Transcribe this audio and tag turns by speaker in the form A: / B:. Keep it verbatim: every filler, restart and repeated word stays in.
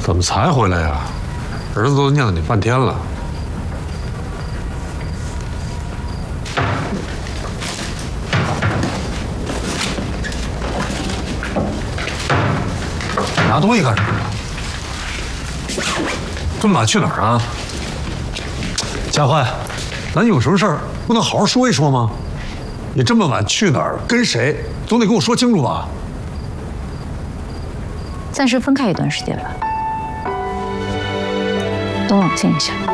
A: 怎么才回来呀？儿子都念叨你半天了。拿东西干什么？这么晚去哪儿啊？佳欢，咱有什么事儿不能好好说一说吗？你这么晚去哪儿，跟谁，总得跟我说清楚吧。
B: 暂时分开一段时间吧，都冷静一下。